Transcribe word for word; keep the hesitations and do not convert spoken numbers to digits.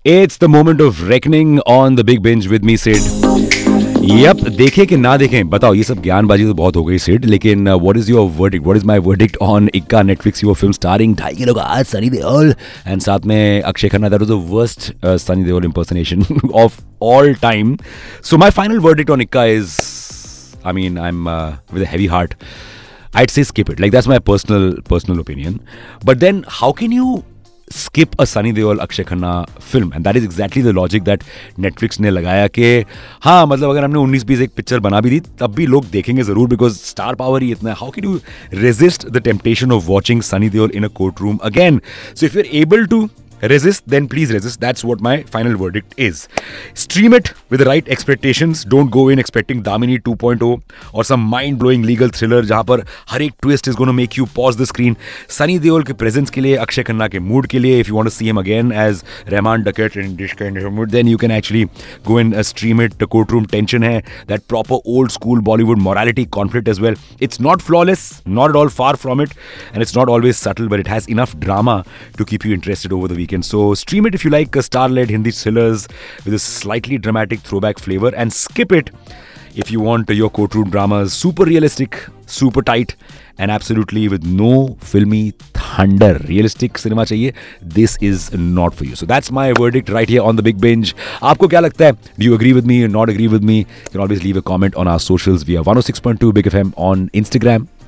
It's the moment of reckoning on the big binge with me, Sid. Yup, देखे कि ना देखें बताओ, ये सब ज्ञानबाजी तो बहुत हो गई सिड, लेकिन what is your verdict, what is my verdict on इक्का नेटफ्लिक्स योर फिल्म स्टारिंग ढाई किलो का आज सनी देओल एंड साथ में Akshay Khanna. That was the worst Sunny Deol impersonation of all time. So my final verdict on Ikka is, I mean, I'm uh, with a heavy heart. I'd say skip it. Like that's my personal personal opinion. But then how can you skip a Sunny Deol Akshay Khanna film? And that is exactly the logic that Netflix ने लगाया कि हाँ मतलब अगर हमने उन्नीस बीस एक पिक्चर बना भी दी तब भी लोग देखेंगे जरूर बिकॉज स्टार पावर ही इतना है. How can you resist the temptation of watching Sunny Deol in a court room again? So if you are able to resist, then please resist. That's what my final verdict is. Stream it with the right expectations. Don't go in expecting Damini two point oh or some mind-blowing legal thriller जहाँ पर हर एक twist is going to make you pause the screen. Sunny Deol के presence के लिए, अक्षय खन्ना के mood के लिए, if you want to see him again as Rahman Duckett in this kind of mood, then you can actually go and uh, stream it. The courtroom tension है, that proper old school Bollywood morality conflict as well. It's not flawless, not at all, far from it, and it's not always subtle, but it has enough drama to keep you interested over the weekend. So stream it if you like uh, star-led Hindi thrillers with a slightly dramatic throwback flavor, and skip it if you want uh, your courtroom dramas super realistic, super tight, and absolutely with no filmy thunder. Realistic cinema चाहिए. This is not for you. So that's my verdict right here on the Big Binge. आपको क्या लगता है? Do you agree with me or not agree with me? You can always leave a comment on our socials via one oh six point two Big F M on Instagram